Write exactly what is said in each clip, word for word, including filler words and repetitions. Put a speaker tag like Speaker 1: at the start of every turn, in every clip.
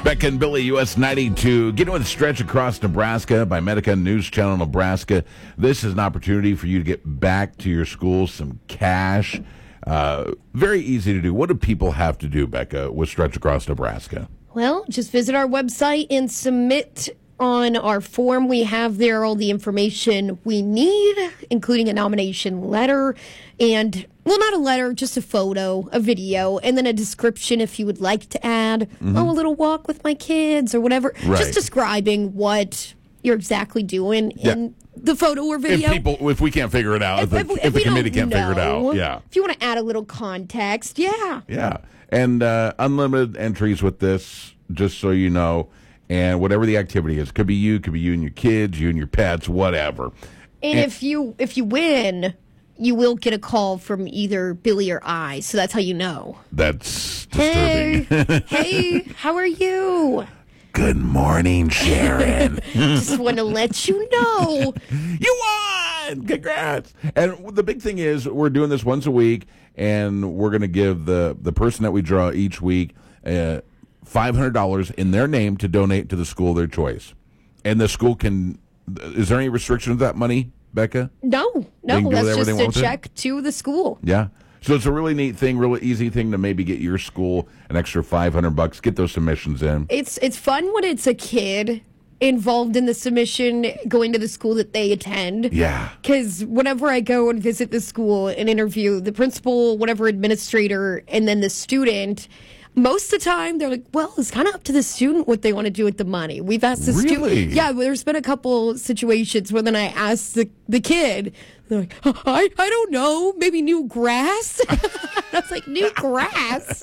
Speaker 1: Becca and Billy, U S ninety-two. Getting with Stretch Across Nebraska by Medica News Channel Nebraska. This is an opportunity for you to get back to your school some cash. Uh, very easy to do. What do people have to do, Becca, with Stretch Across Nebraska?
Speaker 2: Well, just visit our website and submit on our form. We have there all the information we need, including a nomination letter and, well, not a letter, just a photo, a video, and then a description if you would like to add, mm-hmm. oh, a little walk with my kids or whatever.
Speaker 1: Right.
Speaker 2: Just describing what you're exactly doing
Speaker 1: yeah.
Speaker 2: in the photo or video.
Speaker 1: If people, if we can't figure it out, if, if, if, if the committee can't
Speaker 2: know,
Speaker 1: figure it out, yeah.
Speaker 2: If you want to add a little context, yeah.
Speaker 1: Yeah. And uh, unlimited entries with this, just so you know. And whatever the activity is, could be you, could be you and your kids, you and your pets, whatever.
Speaker 2: And, and if you if you win, you will get a call from either Billy or I, so that's how you know.
Speaker 1: That's disturbing.
Speaker 2: Hey, hey, how are you?
Speaker 1: Good morning, Sharon.
Speaker 2: Just want to let you know.
Speaker 1: You won! Congrats! And the big thing is, we're doing this once a week, and we're going to give the, the person that we draw each week uh, five hundred dollars in their name to donate to the school of their choice. And the school can, is there any restriction of that money, Becca?
Speaker 2: No, no, that's just a check to the school.
Speaker 1: Yeah. So it's a really neat thing, really easy thing to maybe get your school an extra five hundred bucks, get those submissions in.
Speaker 2: It's it's fun when it's a kid involved in the submission going to the school that they attend.
Speaker 1: Yeah.
Speaker 2: Because whenever I go and visit the school and interview the principal, whatever administrator, and then the student, most of the time, they're like, well, it's kind of up to the student what they want to do with the money. We've asked the
Speaker 1: really?
Speaker 2: student. Yeah, there's been a couple situations where then I asked the, the kid, they're like, I, I don't know, maybe new grass? I was like, new grass?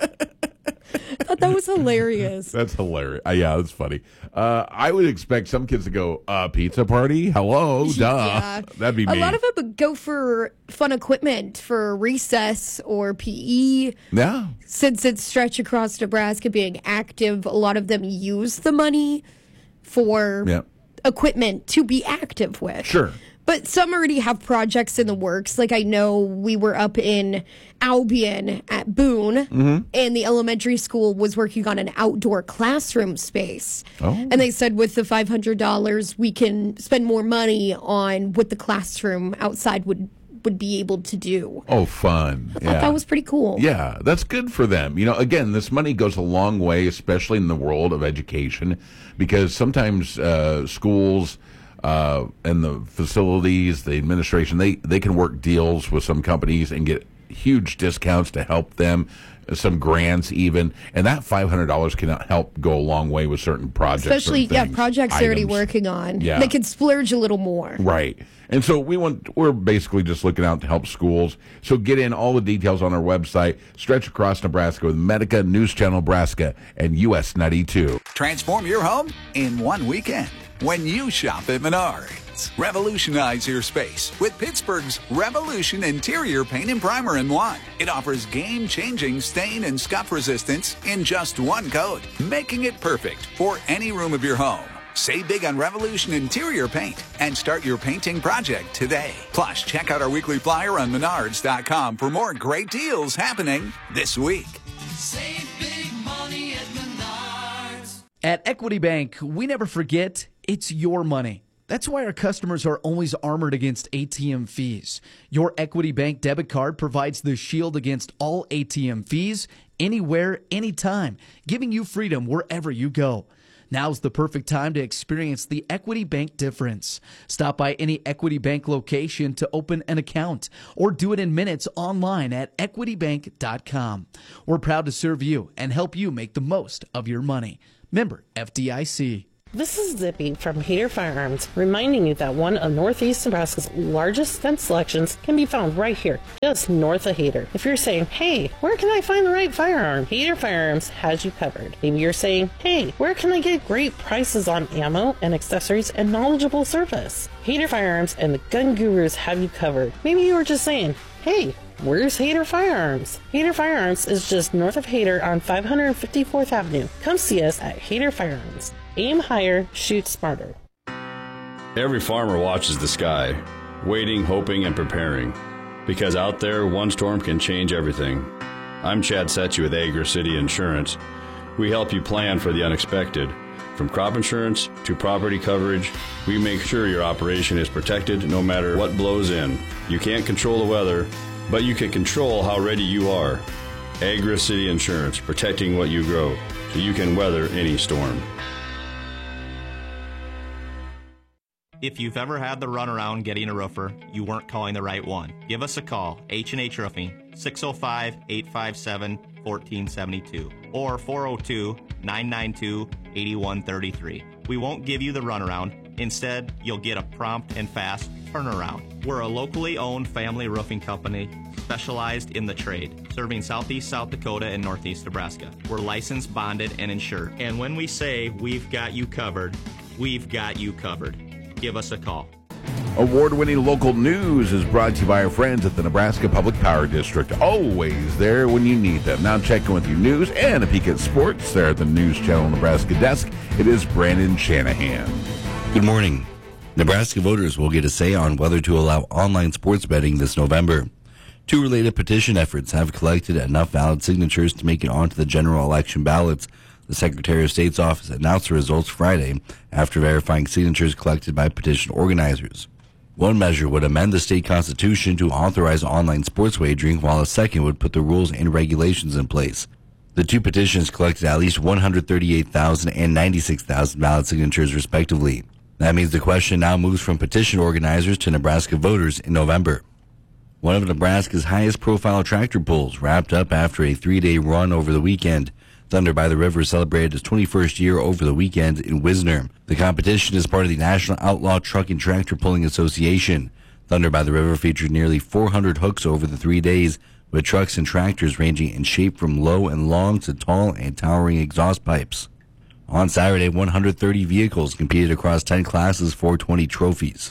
Speaker 2: I thought that was hilarious.
Speaker 1: That's hilarious. Uh, yeah, that's funny. Uh, I would expect some kids to go, uh, pizza party? Hello? Duh.
Speaker 2: Yeah.
Speaker 1: That'd be me.
Speaker 2: A lot of them would go for fun equipment for recess or P E.
Speaker 1: Yeah.
Speaker 2: Since it's Stretch Across Nebraska being active, a lot of them use the money for
Speaker 1: yeah.
Speaker 2: equipment to be active with.
Speaker 1: Sure.
Speaker 2: But some already have projects in the works. Like I know we were up in Albion at Boone, mm-hmm. and the elementary school was working on an outdoor classroom space.
Speaker 1: Oh.
Speaker 2: And they said with the five hundred dollars, we can spend more money on what the classroom outside would would be able to do.
Speaker 1: Oh, fun.
Speaker 2: I thought
Speaker 1: yeah.
Speaker 2: that was pretty cool.
Speaker 1: Yeah, that's good for them. You know, again, this money goes a long way, especially in the world of education, because sometimes uh, schools... Uh, and the facilities, the administration, they, they can work deals with some companies and get huge discounts to help them, some grants even, and that five hundred dollars can help go a long way with certain projects.
Speaker 2: Especially,
Speaker 1: certain
Speaker 2: yeah,
Speaker 1: things,
Speaker 2: projects
Speaker 1: items.
Speaker 2: they're already working on.
Speaker 1: Yeah.
Speaker 2: They can splurge a little more.
Speaker 1: Right. And so we want, we're basically just looking out to help schools. So get in all the details on our website, Stretch Across Nebraska with Medica News Channel Nebraska and U S ninety-two.
Speaker 3: Transform your home in one weekend when you shop at Menards. Revolutionize your space with Pittsburgh's Revolution Interior Paint and Primer in one. It offers game-changing stain and scuff resistance in just one coat, making it perfect for any room of your home. Save big on Revolution Interior Paint and start your painting project today. Plus, check out our weekly flyer on menards dot com for more great deals happening this week.
Speaker 4: Save big money at Menards.
Speaker 5: At Equity Bank, we never forget it's your money. That's why our customers are always armored against A T M fees. Your Equity Bank debit card provides the shield against all A T M fees, anywhere, anytime, giving you freedom wherever you go. Now's the perfect time to experience the Equity Bank difference. Stop by any Equity Bank location to open an account or do it in minutes online at equity bank dot com. We're proud to serve you and help you make the most of your money. Member F D I C.
Speaker 6: This is Zippy from Hader Firearms, reminding you that one of Northeast Nebraska's largest gun selections can be found right here, just north of Hader. If you're saying, hey, where can I find the right firearm? Hader Firearms has you covered. Maybe you're saying, hey, where can I get great prices on ammo and accessories and knowledgeable service? Hader Firearms and the Gun Gurus have you covered. Maybe you were just saying, hey, where's Hader Firearms? Hader Firearms is just north of Hader on five hundred fifty-fourth Avenue. Come see us at Hader Firearms. Aim higher, shoot smarter.
Speaker 7: Every farmer watches the sky, waiting, hoping, and preparing. Because out there, one storm can change everything. I'm Chad Setchy with Agri City Insurance. We help you plan for the unexpected. From crop insurance to property coverage, we make sure your operation is protected no matter what blows in. You can't control the weather, but you can control how ready you are. Agra City Insurance, protecting what you grow so you can weather any storm.
Speaker 8: If you've ever had the runaround getting a roofer, you weren't calling the right one. Give us a call, H and H Roofing, six oh five, eight five seven, one four seven two or four oh two, nine nine two, eight one three three. We won't give you the runaround. Instead, you'll get a prompt and fast turnaround. We're a locally owned family roofing company specialized in the trade, serving southeast South Dakota and northeast Nebraska. We're licensed, bonded, and insured. And when we say we've got you covered, we've got you covered. Give us a call.
Speaker 1: Award-winning local news is brought to you by our friends at the Nebraska Public Power District. Always there when you need them. Now checking with your news and a peek at sports there at the News Channel Nebraska desk. It is Brandon Shanahan.
Speaker 9: Good morning. Nebraska voters will get a say on whether to allow online sports betting this November. Two related petition efforts have collected enough valid signatures to make it onto the general election ballots. The Secretary of State's office announced the results Friday after verifying signatures collected by petition organizers. One measure would amend the state constitution to authorize online sports wagering, while a second would put the rules and regulations in place. The two petitions collected at least one hundred thirty-eight thousand and ninety-six thousand valid signatures, respectively. That means the question now moves from petition organizers to Nebraska voters in November. One of Nebraska's highest-profile tractor pulls wrapped up after a three-day run over the weekend. Thunder by the River celebrated its twenty-first year over the weekend in Wisner. The competition is part of the National Outlaw Truck and Tractor Pulling Association. Thunder by the River featured nearly four hundred hooks over the three days, with trucks and tractors ranging in shape from low and long to tall and towering exhaust pipes. On Saturday, one hundred thirty vehicles competed across ten classes for twenty trophies.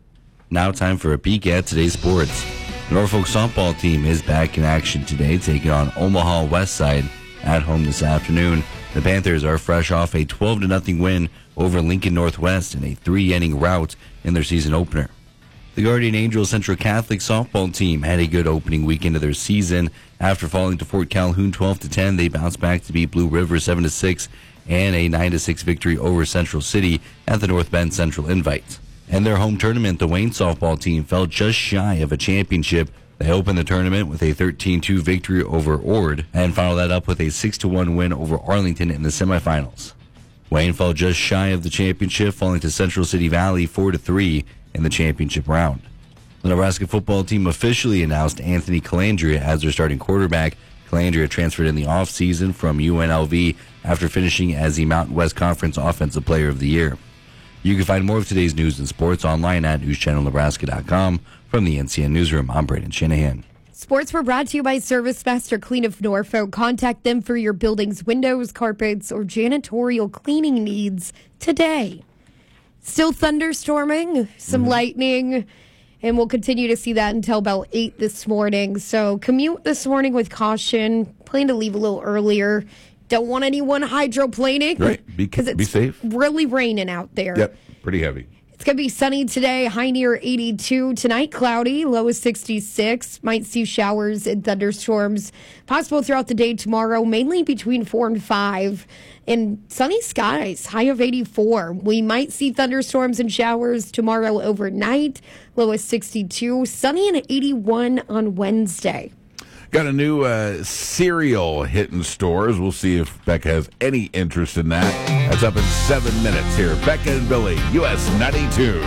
Speaker 9: Now time for a peek at today's sports. The Norfolk softball team is back in action today, taking on Omaha Westside at home this afternoon. The Panthers are fresh off a twelve to nothing win over Lincoln Northwest in a three-inning rout in their season opener. The Guardian Angels Central Catholic softball team had a good opening weekend of their season. After falling to Fort Calhoun twelve to ten, they bounced back to beat Blue River seven to six and a nine to six victory over Central City at the North Bend Central Invite. In their home tournament, the Wayne softball team fell just shy of a championship. They opened the tournament with a thirteen two victory over Ord and followed that up with a six to one win over Arlington in the semifinals. Wayne fell just shy of the championship, falling to Central City Valley four to three in the championship round. The Nebraska football team officially announced Anthony Calandria as their starting quarterback. Calandria transferred in the offseason from U N L V after finishing as the Mountain West Conference Offensive Player of the Year. You can find more of today's news and sports online at news channel nebraska dot com. From the N C N Newsroom, I'm Brandon Shanahan.
Speaker 2: Sports were brought to you by Service Master Clean of Norfolk. Contact them for your building's windows, carpets, or janitorial cleaning needs today. Still thunderstorming, some mm-hmm. lightning, and we'll continue to see that until about eight this morning. So commute this morning with caution. Plan to leave a little earlier. Don't want anyone hydroplaning.
Speaker 1: Right. Be,
Speaker 2: it's
Speaker 1: be safe.
Speaker 2: Really raining out there.
Speaker 1: Yep. Pretty heavy.
Speaker 2: It's going to be sunny today, high near eighty-two. Tonight, cloudy, low is sixty-six. Might see showers and thunderstorms possible throughout the day tomorrow, mainly between four and five. And sunny skies, high of eighty-four. We might see thunderstorms and showers tomorrow overnight, low is sixty-two. Sunny and eighty-one on Wednesday.
Speaker 1: Got a new uh, cereal hitting stores. We'll see if Becca has any interest in that. That's up in seven minutes here. Becca and Billy, U S ninety-two.